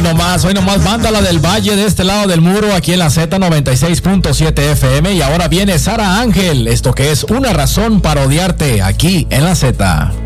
hoy nomás banda la del Valle de este lado del muro, aquí en la Z96.7 FM. Y ahora viene Sara Ángel, esto que es Una razón para odiarte, aquí en la Z.